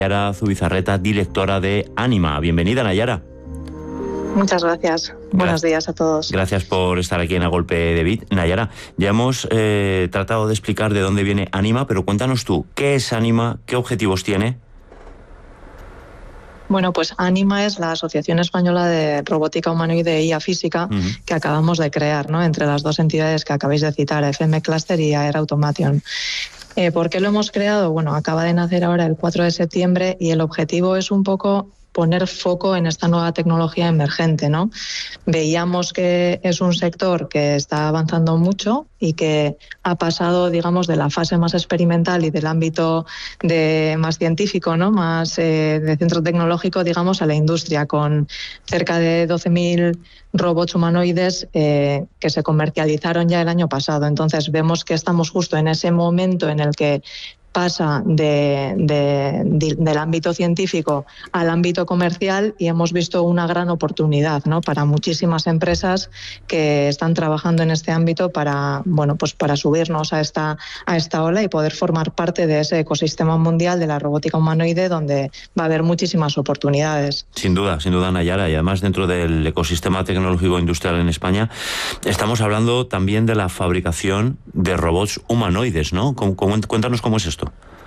Nayara Zubizarreta, directora de Anima. Bienvenida, Nayara. Muchas gracias. Buenos días a todos. Gracias por estar aquí en A Golpe de Bit. Nayara, ya hemos tratado de explicar de dónde viene Anima, pero cuéntanos tú, ¿qué es Anima? ¿Qué objetivos tiene? Bueno, pues Anima es la Asociación Española de Robótica Humanoide e IA Física que acabamos de crear, ¿no?, entre las dos entidades que acabáis de citar, FM Cluster y Air Automation. ¿Por qué lo hemos creado? Bueno, acaba de nacer ahora el 4 de septiembre y el objetivo es un poco poner foco en esta nueva tecnología emergente, ¿no? Veíamos que es un sector que está avanzando mucho y que ha pasado, digamos, de la fase más experimental y del ámbito más científico, ¿no?, más de centro tecnológico, digamos, a la industria, con cerca de 12.000 robots humanoides que se comercializaron ya el año pasado. Entonces vemos que estamos justo en ese momento en el que pasa del ámbito científico al ámbito comercial y hemos visto una gran oportunidad, ¿no?, para muchísimas empresas que están trabajando en este ámbito para, bueno, pues para subirnos a esta ola y poder formar parte de ese ecosistema mundial de la robótica humanoide, donde va a haber muchísimas oportunidades. Sin duda, Nayara, y además dentro del ecosistema tecnológico industrial en España estamos hablando también de la fabricación de robots humanoides, ¿no? Cuéntanos cómo es esto.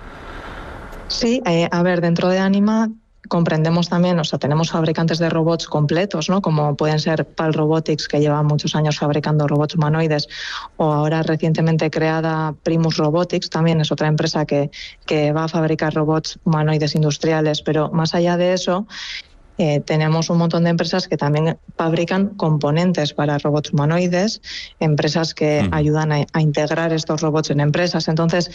Sí, a ver, dentro de Anima comprendemos también, o sea, tenemos fabricantes de robots completos, ¿no?, como pueden ser PAL Robotics, que lleva muchos años fabricando robots humanoides, o ahora recientemente creada Primus Robotics, también es otra empresa que va a fabricar robots humanoides industriales, pero más allá de eso, tenemos un montón de empresas que también fabrican componentes para robots humanoides, empresas que ayudan a integrar estos robots en empresas. Entonces,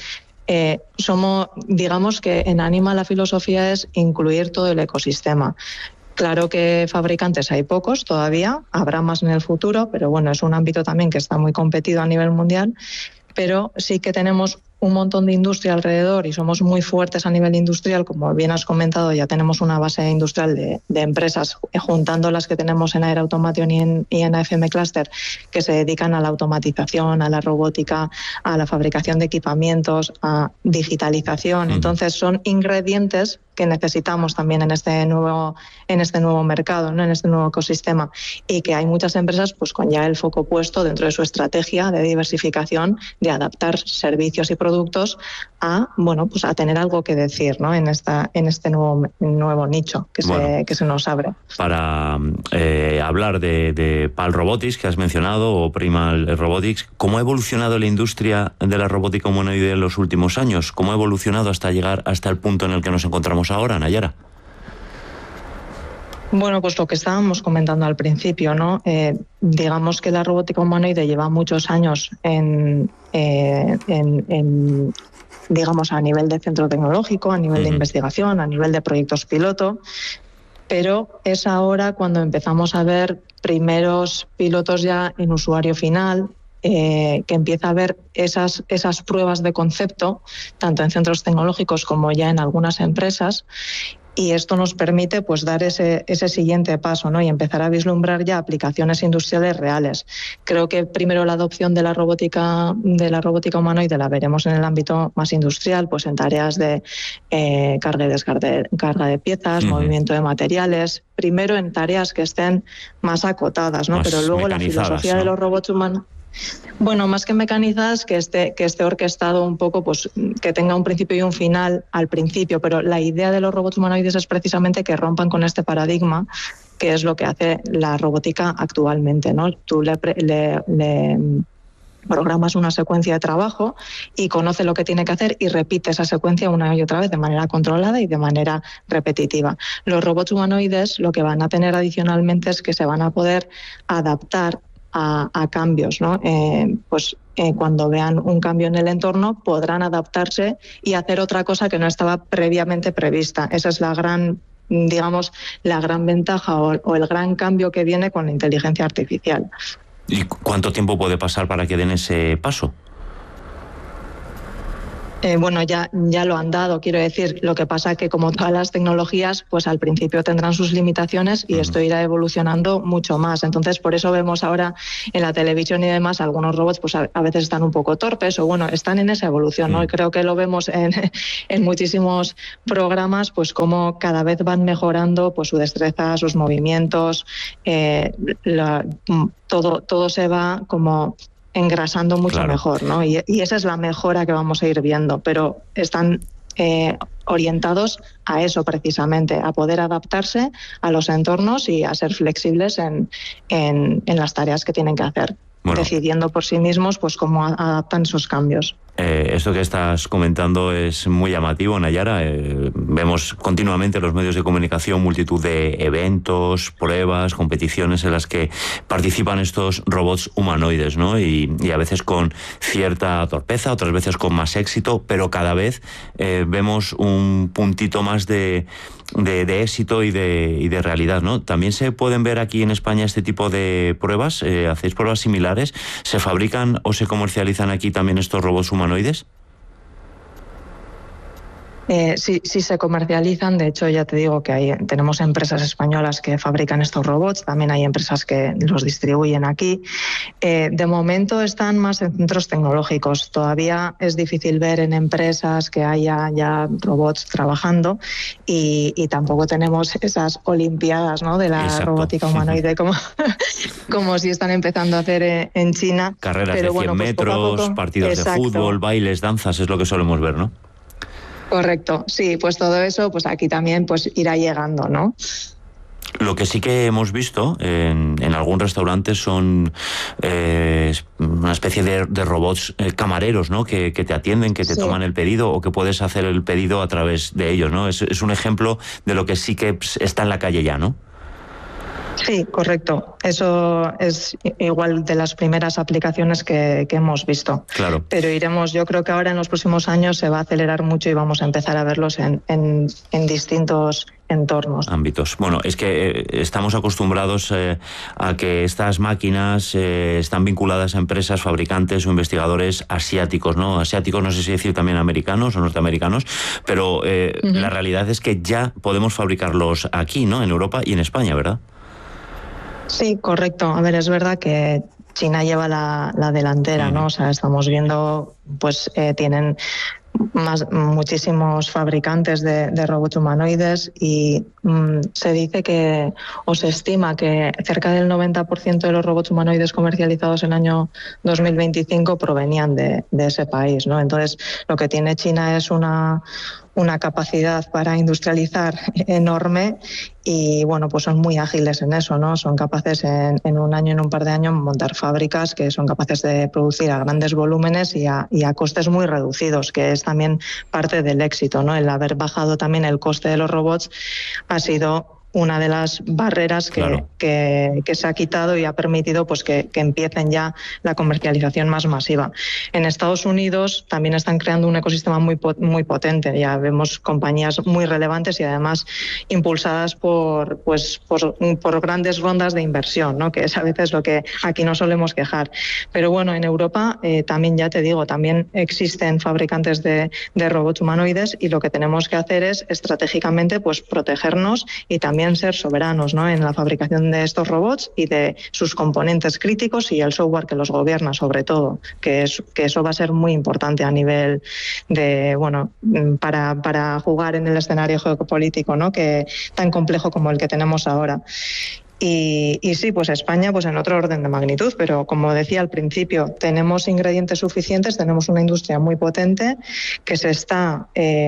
digamos que en Anima la filosofía es incluir todo el ecosistema. Claro que fabricantes hay pocos todavía, habrá más en el futuro, pero bueno, es un ámbito también que está muy competido a nivel mundial, pero sí que tenemos un montón de industria alrededor y somos muy fuertes a nivel industrial. Como bien has comentado, ya tenemos una base industrial de empresas, juntando las que tenemos en Air Automation y en FM Cluster, que se dedican a la automatización, a la robótica, a la fabricación de equipamientos, a digitalización. Entonces son ingredientes que necesitamos también en este nuevo mercado, ¿no?, en este nuevo ecosistema, y que hay muchas empresas pues con ya el foco puesto dentro de su estrategia de diversificación, de adaptar servicios y productos a, bueno, pues a tener algo que decir, ¿no?, en este nuevo nicho que se nos abre. Para hablar de PAL Robotics, que has mencionado, o Primal Robotics, ¿cómo ha evolucionado la industria de la robótica humanoide en los últimos años? ¿Cómo ha evolucionado hasta llegar hasta el punto en el que nos encontramos ahora, Nayara? Bueno, pues lo que estábamos comentando al principio, ¿no? Digamos que la robótica humanoide lleva muchos años digamos, a nivel de centro tecnológico, a nivel de investigación, a nivel de proyectos piloto, pero es ahora cuando empezamos a ver primeros pilotos ya en usuario final, que empieza a haber esas pruebas de concepto, tanto en centros tecnológicos como ya en algunas empresas. Y esto nos permite pues dar ese siguiente paso, ¿no?, y empezar a vislumbrar ya aplicaciones industriales reales. Creo que primero la adopción de la robótica humanoide la veremos en el ámbito más industrial, pues en tareas de carga de piezas, movimiento de materiales, primero en tareas que estén más acotadas, ¿no? Pero luego la filosofía, ¿no?, de los robots humanos, bueno, más que mecanizadas, que esté orquestado un poco, pues que tenga un principio y un final al principio, pero la idea de los robots humanoides es precisamente que rompan con este paradigma, que es lo que hace la robótica actualmente, ¿no? Tú le programas una secuencia de trabajo y conoce lo que tiene que hacer y repite esa secuencia una y otra vez de manera controlada y de manera repetitiva. Los robots humanoides lo que van a tener adicionalmente es que se van a poder adaptar a cambios, ¿no? Cuando vean un cambio en el entorno podrán adaptarse y hacer otra cosa que no estaba previamente prevista. Esa es la gran ventaja o el gran cambio que viene con la inteligencia artificial. ¿Y cuánto tiempo puede pasar para que den ese paso? Bueno, ya lo han dado, quiero decir. Lo que pasa que, como todas las tecnologías, pues al principio tendrán sus limitaciones y esto irá evolucionando mucho más. Entonces, por eso vemos ahora en la televisión y demás algunos robots, pues a veces están un poco torpes o bueno, están en esa evolución, ¿no? Y creo que lo vemos en muchísimos programas, pues como cada vez van mejorando pues su destreza, sus movimientos, todo se va como engrasando mucho mejor, ¿no? Y esa es la mejora que vamos a ir viendo, pero están orientados a eso precisamente, a poder adaptarse a los entornos y a ser flexibles en las tareas que tienen que hacer, decidiendo por sí mismos pues cómo adaptan esos cambios. Esto que estás comentando es muy llamativo, Nayara. Vemos continuamente en los medios de comunicación multitud de eventos, pruebas, competiciones en las que participan estos robots humanoides, ¿no? Y a veces con cierta torpeza, otras veces con más éxito, pero cada vez vemos un puntito más de éxito y de realidad, ¿no? También se pueden ver aquí en España este tipo de pruebas. ¿Hacéis pruebas similares? ¿Se fabrican o se comercializan aquí también estos robots humanoides? Sí se comercializan. De hecho, ya te digo que tenemos empresas españolas que fabrican estos robots, también hay empresas que los distribuyen aquí. De momento están más en centros tecnológicos. Todavía es difícil ver en empresas que haya ya robots trabajando y tampoco tenemos esas olimpiadas, ¿no?, de la robótica humanoide como si están empezando a hacer en China. Carreras de 100 metros, poco, partidos de fútbol, bailes, danzas, es lo que solemos ver, ¿no? Correcto, sí, pues todo eso, pues aquí también pues irá llegando, ¿no? Lo que sí que hemos visto en algún restaurante son una especie de robots camareros, ¿no? Que te atienden, que te toman el pedido o que puedes hacer el pedido a través de ellos, ¿no? Es un ejemplo de lo que sí que está en la calle ya, ¿no? Sí, correcto. Eso es igual de las primeras aplicaciones que hemos visto. Claro. Pero yo creo que ahora en los próximos años se va a acelerar mucho y vamos a empezar a verlos en distintos entornos. Ámbitos. Bueno, es que estamos acostumbrados a que estas máquinas están vinculadas a empresas, fabricantes o investigadores asiáticos, ¿no? Asiáticos, no sé si decir también americanos o norteamericanos, pero la realidad es que ya podemos fabricarlos aquí, ¿no? En Europa y en España, ¿verdad? Sí, correcto. A ver, es verdad que China lleva la delantera, ¿no? O sea, estamos viendo, pues tienen muchísimos fabricantes de robots humanoides y se dice que, o se estima que cerca del 90% de los robots humanoides comercializados en el año 2025 provenían de ese país, ¿no? Entonces, lo que tiene China es una capacidad para industrializar enorme y bueno, pues son muy ágiles en eso, ¿no? Son capaces en un año, en un par de años, montar fábricas que son capaces de producir a grandes volúmenes y a costes muy reducidos, que es también parte del éxito, ¿no? El haber bajado también el coste de los robots ha sido una de las barreras que se ha quitado y ha permitido pues que empiecen ya la comercialización más masiva. En Estados Unidos también están creando un ecosistema muy potente. Ya vemos compañías muy relevantes y además impulsadas por grandes rondas de inversión, ¿no? Que es a veces lo que aquí no solemos quejar. Pero bueno, en Europa también, ya te digo, también existen fabricantes de robots humanoides y lo que tenemos que hacer es estratégicamente pues protegernos y también ser soberanos, ¿no?, en la fabricación de estos robots y de sus componentes críticos y el software que los gobierna, sobre todo, que eso va a ser muy importante a nivel de, bueno, para jugar en el escenario geopolítico, ¿no?, que tan complejo como el que tenemos ahora. Y sí, pues España pues en otro orden de magnitud, pero como decía al principio, tenemos ingredientes suficientes, tenemos una industria muy potente que está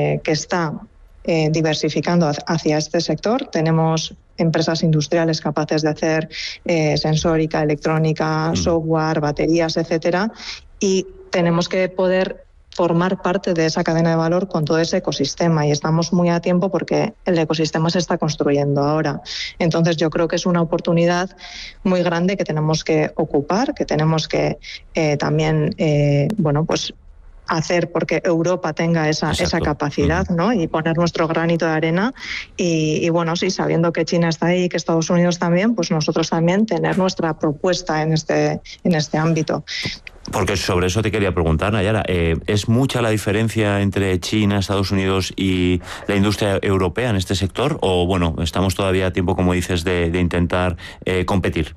diversificando hacia este sector. Tenemos empresas industriales capaces de hacer sensórica, electrónica, software, baterías, etcétera, y tenemos que poder formar parte de esa cadena de valor con todo ese ecosistema y estamos muy a tiempo porque el ecosistema se está construyendo ahora. Entonces yo creo que es una oportunidad muy grande que tenemos que ocupar, que tenemos que también, bueno, pues hacer porque Europa tenga esa capacidad, ¿no? Y poner nuestro granito de arena y bueno, sí, sabiendo que China está ahí y que Estados Unidos también, pues nosotros también tener nuestra propuesta en este ámbito. Porque sobre eso te quería preguntar, Nayara, ¿es mucha la diferencia entre China, Estados Unidos y la industria europea en este sector? O bueno, estamos todavía a tiempo, como dices, de intentar competir.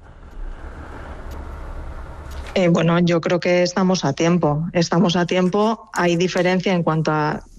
Bueno, yo creo que estamos a tiempo. Hay diferencia en cuanto a